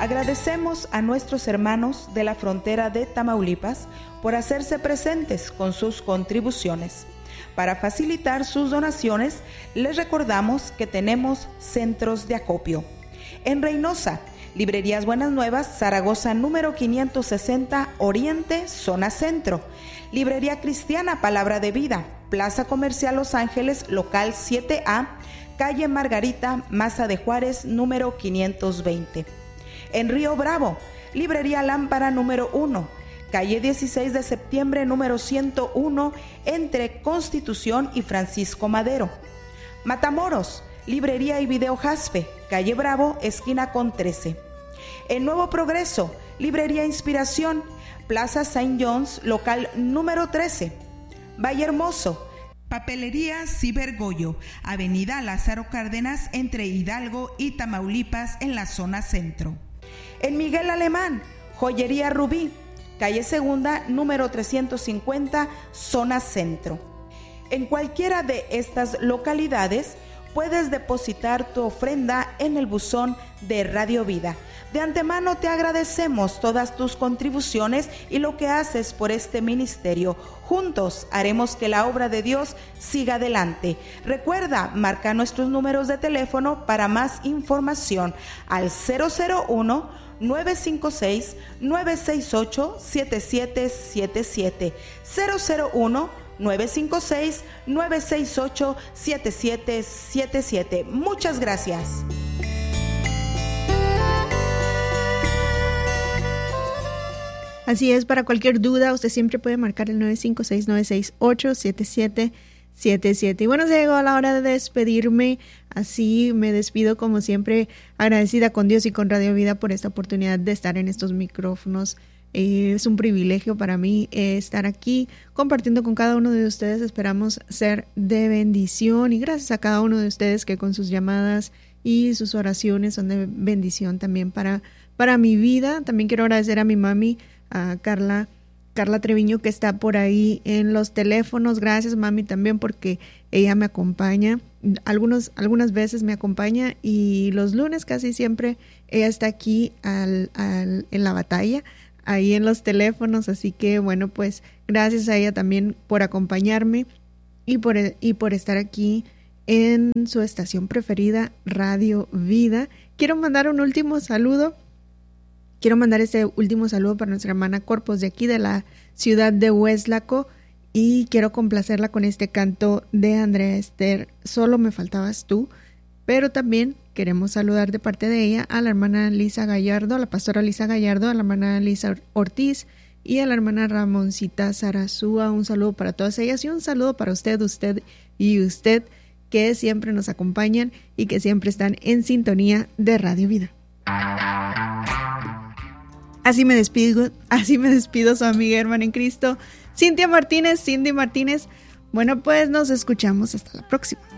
Agradecemos a nuestros hermanos de la frontera de Tamaulipas por hacerse presentes con sus contribuciones. Para facilitar sus donaciones, les recordamos que tenemos centros de acopio. En Reynosa, Librerías Buenas Nuevas, Zaragoza número 560, Oriente, Zona Centro. Librería Cristiana Palabra de Vida, Plaza Comercial Los Ángeles, local 7A, calle Margarita, Maza de Juárez, número 520. En Río Bravo, Librería Lámpara número 1, calle 16 de septiembre, número 101, entre Constitución y Francisco Madero. Matamoros, Librería y Video Jaspe, calle Bravo, esquina con 13. En Nuevo Progreso, Librería Inspiración, Plaza Saint John's, local número 13. Valle Hermoso, Papelería Cibergoyo, Avenida Lázaro Cárdenas, entre Hidalgo y Tamaulipas, en la zona centro. En Miguel Alemán, Joyería Rubí, calle Segunda, número 350, zona centro. En cualquiera de estas localidades puedes depositar tu ofrenda en el buzón de Radio Vida. De antemano te agradecemos todas tus contribuciones y lo que haces por este ministerio. Juntos haremos que la obra de Dios siga adelante. Recuerda, marca nuestros números de teléfono para más información al 001-956-968-7777. 001-956-968-7777. Muchas gracias. Así es, para cualquier duda, usted siempre puede marcar el 956-968-7777. Y bueno, se llegó a la hora de despedirme. Así me despido, como siempre, agradecida con Dios y con Radio Vida por esta oportunidad de estar en estos micrófonos. Es un privilegio para mí estar aquí compartiendo con cada uno de ustedes. Esperamos ser de bendición y gracias a cada uno de ustedes que con sus llamadas y sus oraciones son de bendición también para mi vida. También quiero agradecer a mi mami, a Carla Treviño, que está por ahí en los teléfonos. Gracias, mami, también porque ella me acompaña. Algunas veces me acompaña y los lunes casi siempre ella está aquí en la batalla, ahí en los teléfonos. Así que bueno, pues gracias a ella también por acompañarme y por estar aquí en su estación preferida, Radio Vida. Quiero mandar un último saludo. Quiero mandar este último saludo para nuestra hermana Corpus de aquí de la ciudad de Hueslaco y quiero complacerla con este canto de Andrea Esther, Solo me faltabas tú, pero también queremos saludar de parte de ella a la hermana Lisa Gallardo, a la pastora Lisa Gallardo, a la hermana Lisa Ortiz y a la hermana Ramoncita Zarazúa. Un saludo para todas ellas y un saludo para usted que siempre nos acompañan y que siempre están en sintonía de Radio Vida. Así me despido su amiga hermana en Cristo, Cindy Martínez. Bueno, pues nos escuchamos hasta la próxima.